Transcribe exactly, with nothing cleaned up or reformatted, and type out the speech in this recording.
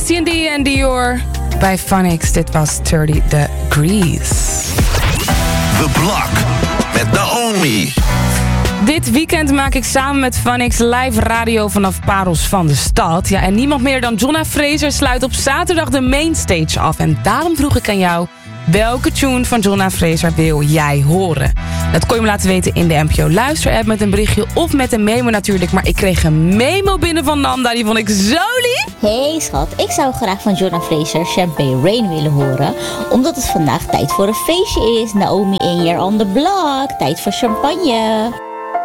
Christian D en Dior bij Phonics. Dit was dertig Degrees. The Block met Naomi. Dit weekend maak ik samen met Phonics live radio vanaf Parels van de Stad. Ja, en niemand meer dan Jonna Fraser sluit op zaterdag de mainstage af. En daarom vroeg ik aan jou, welke tune van Jonna Fraser wil jij horen? Dat kon je me laten weten in de N P O Luister-app met een berichtje of met een memo natuurlijk. Maar ik kreeg een memo binnen van Nanda, die vond ik zo lief. Hey schat, ik zou graag van Jonna Fraser Champagne Rain willen horen. Omdat het vandaag tijd voor een feestje is. Naomi in year on the block, tijd voor champagne.